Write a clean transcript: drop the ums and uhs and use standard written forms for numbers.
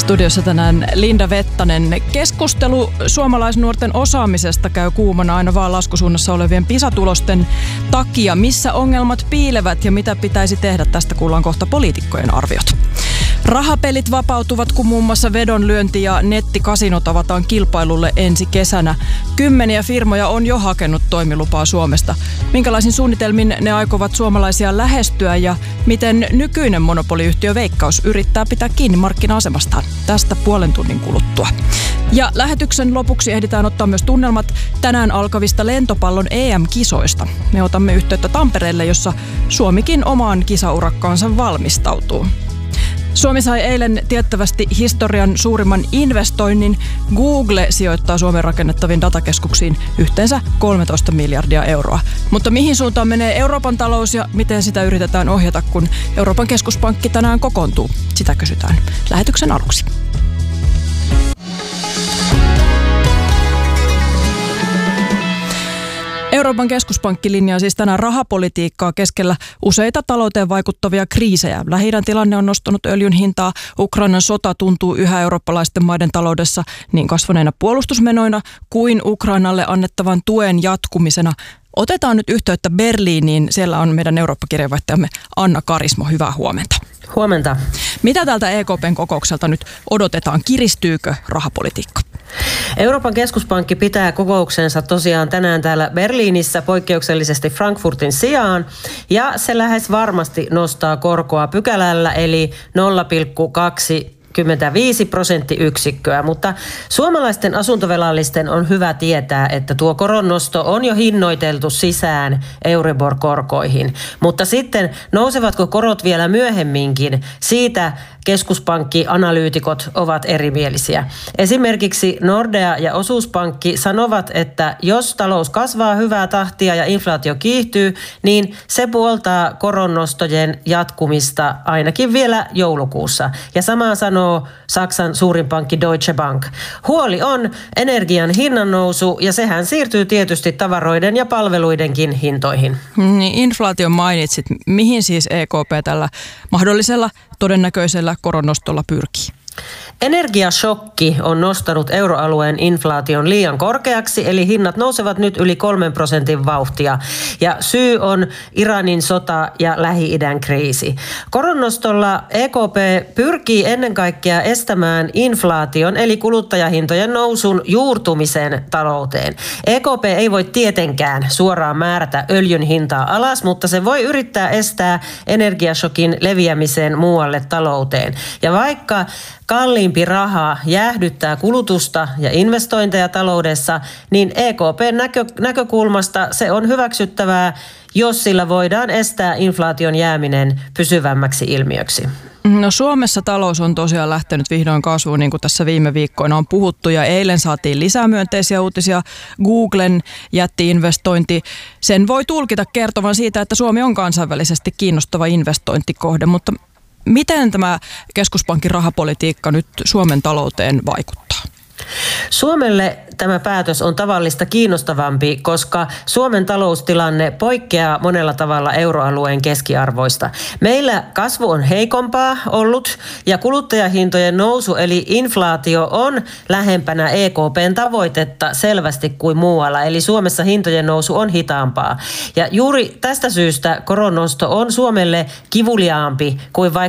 Studiossa tänään Linda Vettanen. Keskustelu suomalaisnuorten osaamisesta käy kuumana aina vaan laskusuunnassa olevien PISA-tulosten takia. Missä ongelmat piilevät ja mitä pitäisi tehdä? Tästä kuullaan kohta poliitikkojen arviot. Rahapelit vapautuvat, kun muun muassa vedonlyönti ja nettikasinot avataan kilpailulle ensi kesänä. Kymmeniä firmoja on jo hakenut toimilupaa Suomesta. Minkälaisin suunnitelmin ne aikovat suomalaisia lähestyä ja miten nykyinen monopoliyhtiö Veikkaus yrittää pitää kiinni markkina-asemastaan? Tästä puolen tunnin kuluttua. Ja lähetyksen lopuksi ehditään ottaa myös tunnelmat tänään alkavista lentopallon EM-kisoista. Me otamme yhteyttä Tampereelle, jossa Suomikin omaan kisaurakkaansa valmistautuu. Suomi sai eilen tiettävästi historian suurimman investoinnin. Google sijoittaa Suomen rakennettaviin datakeskuksiin yhteensä 13 miljardia euroa. Mutta mihin suuntaan menee Euroopan talous ja miten sitä yritetään ohjata, kun Euroopan keskuspankki tänään kokoontuu? Sitä kysytään lähetyksen aluksi. Euroopan keskuspankki linjaa siis tänään rahapolitiikkaa keskellä useita talouteen vaikuttavia kriisejä. Lähi-idän tilanne on nostanut öljyn hintaa. Ukrainan sota tuntuu yhä eurooppalaisten maiden taloudessa niin kasvaneina puolustusmenoina kuin Ukrainalle annettavan tuen jatkumisena. Otetaan nyt yhteyttä Berliiniin. Siellä on meidän Eurooppa-kirjeenvaihtajamme Anna Karismo. Hyvää huomenta. Huomenta. Mitä tältä EKPn kokoukselta nyt odotetaan? Kiristyykö rahapolitiikka? Euroopan keskuspankki pitää kokouksensa tosiaan tänään täällä Berliinissä poikkeuksellisesti Frankfurtin sijaan. Ja se lähes varmasti nostaa korkoa pykälällä eli 0,25%, mutta suomalaisten asuntovelallisten on hyvä tietää, että tuo koronnosto on jo hinnoiteltu sisään Euribor-korkoihin. Mutta sitten nousevatko korot vielä myöhemminkin? Siitä keskuspankkianalyytikot ovat erimielisiä. Esimerkiksi Nordea ja Osuuspankki sanovat, että jos talous kasvaa hyvää tahtia ja inflaatio kiihtyy, niin se puoltaa koronnostojen jatkumista ainakin vielä joulukuussa. Ja samaa sanoo Saksan suurin pankki Deutsche Bank. Huoli on energian hinnannousu ja sehän siirtyy tietysti tavaroiden ja palveluidenkin hintoihin. Niin, inflaation mainitsit. Mihin siis EKP tällä mahdollisella todennäköisellä koronnostolla pyrkii? Energiashokki on nostanut euroalueen inflaation liian korkeaksi, eli hinnat nousevat nyt yli 3% vauhtia. Ja syy on Iranin sota ja Lähi-idän kriisi. Koronnostolla EKP pyrkii ennen kaikkea estämään inflaation, eli kuluttajahintojen nousun juurtumisen talouteen. EKP ei voi tietenkään suoraan määrätä öljyn hintaa alas, mutta se voi yrittää estää energiashokin leviämisen muualle talouteen. Ja vaikka kalliimpi raha jäähdyttää kulutusta ja investointeja taloudessa, niin EKPn näkökulmasta se on hyväksyttävää, jos sillä voidaan estää inflaation jääminen pysyvämmäksi ilmiöksi. No Suomessa talous on tosiaan lähtenyt vihdoin kasvuun, niin kuin tässä viime viikkoina on puhuttu, ja eilen saatiin lisää myönteisiä uutisia. Googlen jätti-investointi, sen voi tulkita kertovan siitä, että Suomi on kansainvälisesti kiinnostava investointikohde, mutta miten tämä keskuspankin rahapolitiikka nyt Suomen talouteen vaikuttaa? Suomelle tämä päätös on tavallista kiinnostavampi, koska Suomen taloustilanne poikkeaa monella tavalla euroalueen keskiarvoista. Meillä kasvu on heikompaa ollut ja kuluttajahintojen nousu eli inflaatio on lähempänä EKPn tavoitetta selvästi kuin muualla. Eli Suomessa hintojen nousu on hitaampaa. Ja juuri tästä syystä koronnosto on Suomelle kivuliaampi kuin vaikka